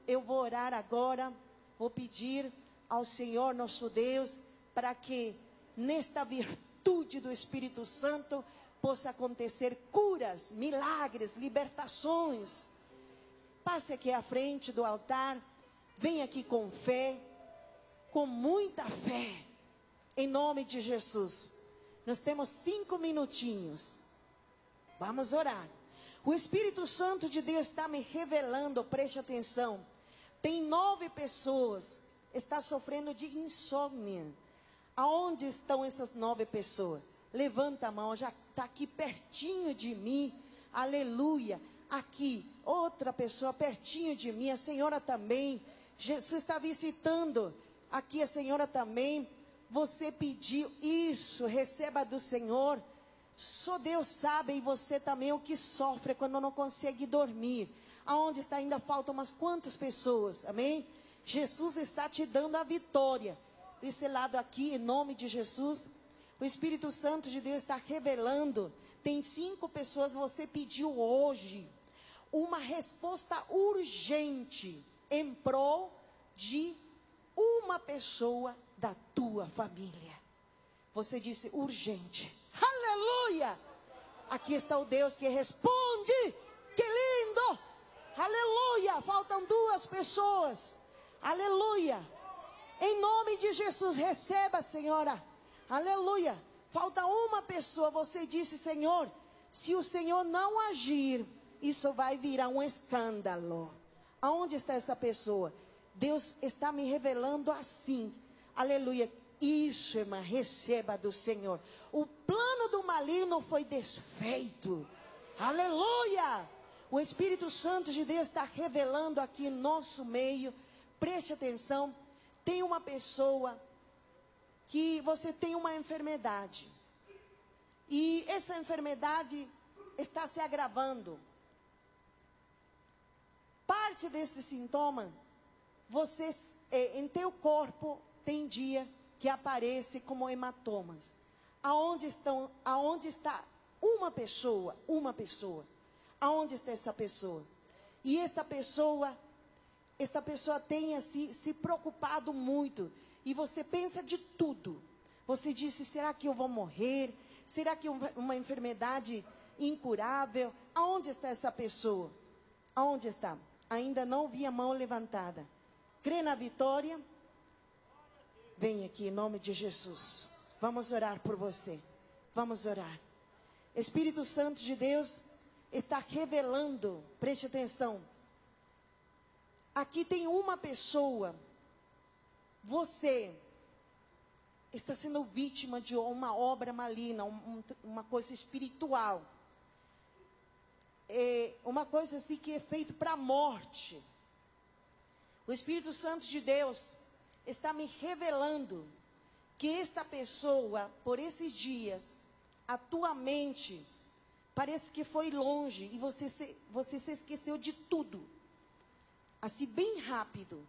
eu vou orar agora, vou pedir ao Senhor nosso Deus para que nesta virtude do Espírito Santo possa acontecer curas, milagres, libertações. Passe aqui à frente do altar, venha aqui com fé, com muita fé, em nome de Jesus. Nós temos 5 minutinhos, vamos orar. O Espírito Santo de Deus está me revelando, preste atenção. Tem 9 pessoas, está sofrendo de insônia. Aonde estão essas 9 pessoas? Levanta a mão, já está aqui pertinho de mim, aleluia. Aqui, outra pessoa pertinho de mim, a senhora também. Jesus está visitando, aqui a senhora também. Você pediu isso, receba do Senhor. Só Deus sabe, e você também, o que sofre quando não consegue dormir. Aonde está? Ainda faltam umas quantas pessoas, amém? Jesus está te dando a vitória. Desse lado aqui, em nome de Jesus, o Espírito Santo de Deus está revelando. Tem 5 pessoas, você pediu hoje uma resposta urgente em prol de uma pessoa da tua família. Você disse urgente. Aleluia! Aqui está o Deus que responde. Que lindo! Aleluia! Faltam 2 pessoas. Aleluia! Em nome de Jesus, receba, senhora. Aleluia! Falta uma pessoa. Você disse, Senhor, se o Senhor não agir, isso vai virar um escândalo. Aonde está essa pessoa? Deus está me revelando assim. Aleluia! Isso, irmã, receba do Senhor. O plano do maligno foi desfeito. Aleluia! O Espírito Santo de Deus está revelando aqui em nosso meio. Preste atenção. Tem uma pessoa que você tem uma enfermidade. E essa enfermidade está se agravando. Parte desse sintoma, você, em teu corpo, tem dia que aparece como hematomas. Aonde está uma pessoa? Aonde está essa pessoa? E esta pessoa tem assim, se preocupado muito. E você pensa de tudo. Você disse, será que eu vou morrer? Será que uma enfermidade incurável? Aonde está essa pessoa? Aonde está? Ainda não vi a mão levantada. Crê na vitória? Vem aqui em nome de Jesus. Vamos orar por você. Vamos orar. Espírito Santo de Deus está revelando. Preste atenção. Aqui tem uma pessoa. Você está sendo vítima de uma obra maligna, uma coisa espiritual. Uma coisa assim que é feito para a morte. O Espírito Santo de Deus está me revelando que esta pessoa, por esses dias, a tua mente parece que foi longe e você se esqueceu de tudo. Assim, bem rápido.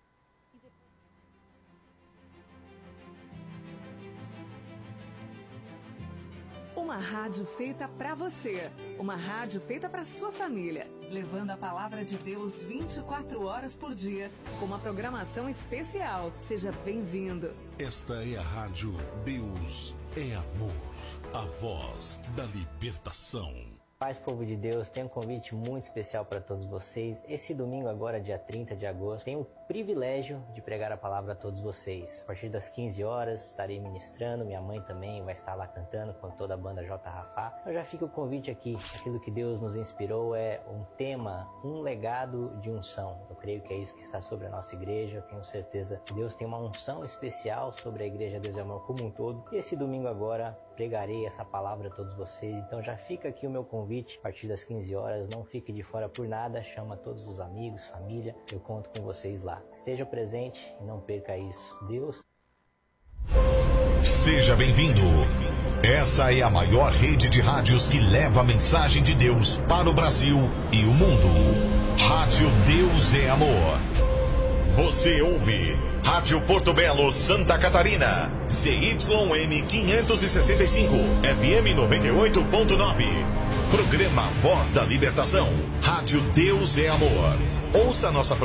Uma rádio feita para você. Uma rádio feita para sua família. Levando a palavra de Deus 24 horas por dia. Com uma programação especial. Seja bem-vindo. Esta é a rádio Deus é Amor. A voz da libertação. Paz, povo de Deus, tenho um convite muito especial para todos vocês. Esse domingo agora, dia 30 de agosto, tenho o privilégio de pregar a palavra a todos vocês. A partir das 15 horas estarei ministrando, minha mãe também vai estar lá cantando com toda a banda J. Rafá. Então já fica o convite aqui, aquilo que Deus nos inspirou é um tema, um legado de unção. Eu creio que é isso que está sobre a nossa igreja, eu tenho certeza que Deus tem uma unção especial sobre a igreja Deus é Amor como um todo. E esse domingo agora pregarei essa palavra a todos vocês, então já fica aqui o meu convite, a partir das 15 horas, não fique de fora por nada, chama todos os amigos, família, eu conto com vocês lá. Esteja presente e não perca isso. Deus. Seja bem-vindo. Essa é a maior rede de rádios que leva a mensagem de Deus para o Brasil e o mundo. Rádio Deus é Amor. Você ouve Rádio Porto Belo, Santa Catarina, CYM 565, FM 98.9. Programa Voz da Libertação. Rádio Deus é Amor. Ouça nossa